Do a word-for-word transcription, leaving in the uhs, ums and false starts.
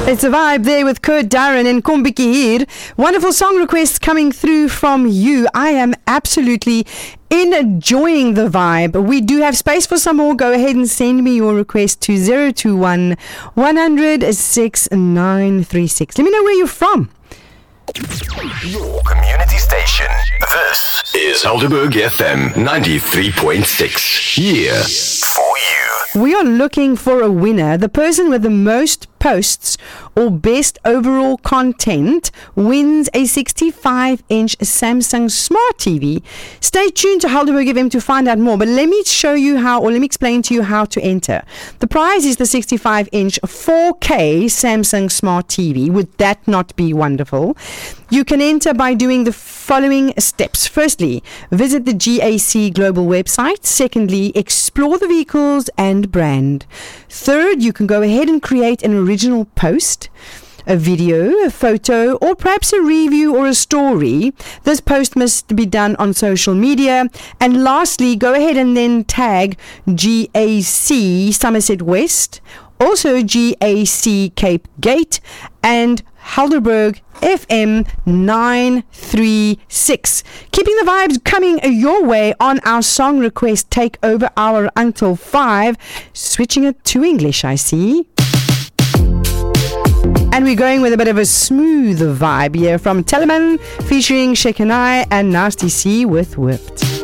It's a vibe there with Kurt Darren and Kombiki here. Wonderful song requests coming through from you. I am absolutely enjoying the vibe. We do have space for some more. Go ahead and send me your request to zero two one, one hundred, six nine three six. Let me know where you're from. Your community station. This is Helderberg F M ninety-three point six. Here for you. We are looking for a winner. The person with the most posts or best overall content wins a sixty-five inch Samsung Smart T V. Stay tuned to Helderberg F M to find out more, but let me show you how, or let me explain to you how to enter. The prize is the sixty-five inch four K Samsung Smart T V. Would that not be wonderful? You can enter by doing the following steps. Firstly, visit the G A C Global website. Secondly, explore the vehicles and brand. Third, you can go ahead and create an original post, a video, a photo, or perhaps a review or a story. This post must be done on social media. And lastly, go ahead and then tag G A C Somerset West, also G A C Cape Gate, and Helderberg F M nine three six. Keeping the vibes coming your way on our song request takeover hour until five. Switching it to English, I see. And we're going with a bit of a smooth vibe here from Telemann featuring Shekinah and Nasty C with Whipped.